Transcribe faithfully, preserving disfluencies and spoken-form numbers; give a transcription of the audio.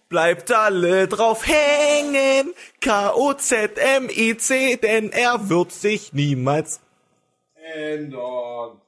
Bleibt alle drauf hängen, K O Z M I C, denn er wird sich niemals ändern.